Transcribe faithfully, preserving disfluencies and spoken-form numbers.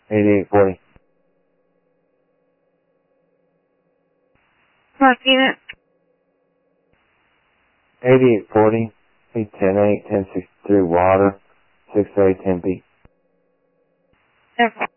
eighty-eight forty. Marking it. eighty-eight forty, eight ten eight, ten sixty-three water, six A, ten B. Okay.